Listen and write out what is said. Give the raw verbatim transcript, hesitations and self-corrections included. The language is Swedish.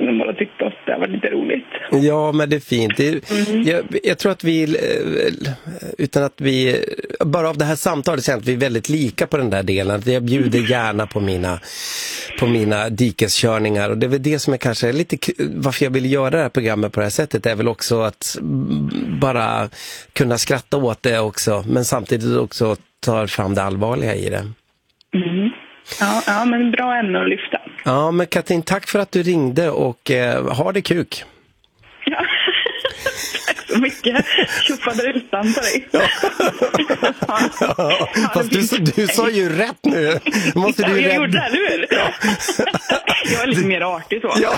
som bara tyckte att det var lite roligt. Ja, men det är fint. Det är, mm. jag, jag tror att vi, utan att vi, bara av det här samtalet känner att vi är väldigt lika på den där delen. Jag bjuder gärna på mina, på mina dikeskörningar, och det är väl det som är kanske lite, varför jag vill göra det här programmet på det här sättet, är väl också att bara kunna skratta åt det också, men samtidigt också ta fram det allvarliga i det. Mm. Ja, ja, men bra ämne att lyfta. Ja, men Katrin, tack för att du ringde, och eh, ha det kuk. Ja, tack så mycket. Tjoffade utan på dig. Ja. Ja, fast du, du sa ju rätt nu. Måste ja, du jag rädd... gjorde det, eller hur? Ja. Jag är lite mer artig så. Ja,